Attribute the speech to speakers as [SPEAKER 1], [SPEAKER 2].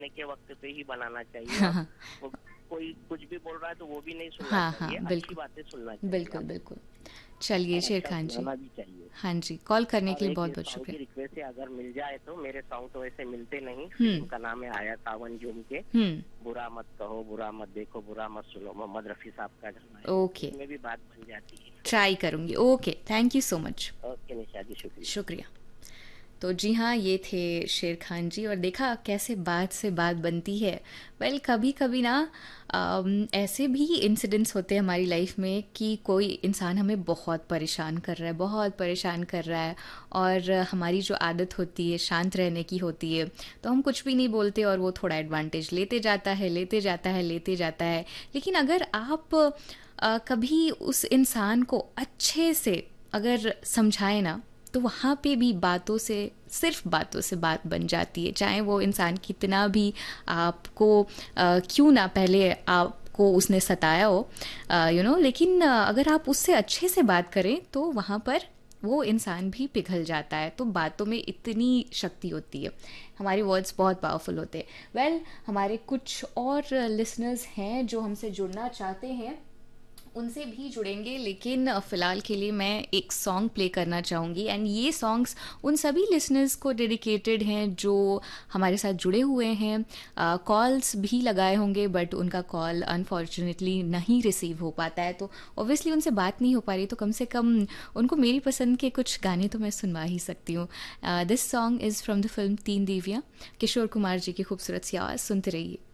[SPEAKER 1] के वक्त पे ही बनाना चाहिए,
[SPEAKER 2] हाँ
[SPEAKER 1] और
[SPEAKER 2] हाँ
[SPEAKER 1] कोई कुछ भी बोल रहा है तो वो भी नहीं सुनना
[SPEAKER 2] हाँ हाँ,
[SPEAKER 1] चाहिए, अच्छी
[SPEAKER 2] बिल्कुल
[SPEAKER 1] बातें सुनना चाहिए
[SPEAKER 2] बिल्कुल
[SPEAKER 1] आपको।
[SPEAKER 2] बिल्कुल। चलिए
[SPEAKER 1] और
[SPEAKER 2] शेर
[SPEAKER 1] अच्छा
[SPEAKER 2] खान जी,
[SPEAKER 1] सुनाना भी चाहिए।
[SPEAKER 2] हाँ जी, कॉल करने
[SPEAKER 1] और
[SPEAKER 2] के लिए
[SPEAKER 1] एक
[SPEAKER 2] बहुत
[SPEAKER 1] ये
[SPEAKER 2] बहुत
[SPEAKER 1] सॉन्ग की
[SPEAKER 2] शुक्रिया।
[SPEAKER 1] रिक्वेस्ट है, अगर मिल जाए तो। मेरे सॉन्ग तो ऐसे मिलते नहीं।
[SPEAKER 2] हुँ,
[SPEAKER 1] फिल्म का नाम है आया सावन झूम के।
[SPEAKER 2] हुँ,
[SPEAKER 1] बुरा मत कहो, बुरा मत देखो, बुरा मत सुनो, मोहम्मद रफी साहब का गाना है,
[SPEAKER 2] ओके,
[SPEAKER 1] उसमें भी बात बन जाती है।
[SPEAKER 2] ट्राई करूँगी। Okay, thank you so much,
[SPEAKER 1] okay निशा जी, शुक्रिया।
[SPEAKER 2] शुक्रिया। तो जी हाँ, ये थे शेर खान जी, और देखा कैसे बात से बात बनती है। वेल कभी कभी ना ऐसे भी इंसिडेंट्स होते हैं हमारी लाइफ में कि कोई इंसान हमें बहुत परेशान कर रहा है, बहुत परेशान कर रहा है, और हमारी जो आदत होती है शांत रहने की होती है, तो हम कुछ भी नहीं बोलते और वो थोड़ा एडवांटेज लेते जाता है, लेते जाता है, लेते जाता है। लेकिन अगर आप कभी उस इंसान को अच्छे से अगर समझाएं ना, तो वहाँ पे भी बातों से, सिर्फ बातों से बात बन जाती है, चाहे वो इंसान कितना भी आपको क्यों ना पहले आपको उसने सताया हो, लेकिन अगर आप उससे अच्छे से बात करें तो वहाँ पर वो इंसान भी पिघल जाता है। तो बातों में इतनी शक्ति होती है, हमारे वर्ड्स बहुत पावरफुल होते हैं। वेल हमारे कुछ और लिसनर्स हैं जो हमसे जुड़ना चाहते हैं, उनसे भी जुड़ेंगे, लेकिन फ़िलहाल के लिए मैं एक सॉन्ग प्ले करना चाहूँगी, एंड ये सॉन्ग्स उन सभी लिसनर्स को डेडिकेटेड हैं जो हमारे साथ जुड़े हुए हैं। कॉल्स भी लगाए होंगे बट उनका कॉल अनफॉर्चुनेटली नहीं रिसीव हो पाता है, तो ऑब्वियसली उनसे बात नहीं हो पा रही, तो कम से कम उनको मेरी पसंद के कुछ गाने तो मैं सुनवा ही सकती हूँ। This song is from the film तीन देवियाँ, किशोर कुमार जी की खूबसूरत सी आवाज़, सुनते रहिए।